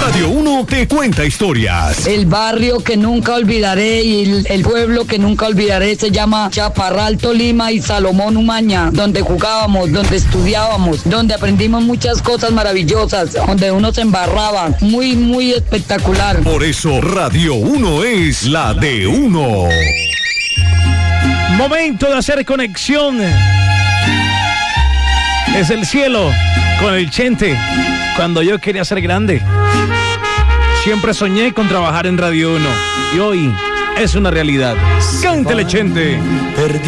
Radio 1 te cuenta historias. El barrio que nunca olvidaré y el pueblo que nunca olvidaré se llama Chaparral, Tolima y Salomón Umaña, donde jugábamos, donde estudiábamos, donde aprendimos muchas cosas maravillosas, donde uno se embarraba. Muy, muy espectacular. Por eso Radio 1 es la de uno. Momento de hacer conexión. Es el cielo con el Chente. Cuando yo quería ser grande, siempre soñé con trabajar en Radio 1 y hoy es una realidad. Cántale, Chente.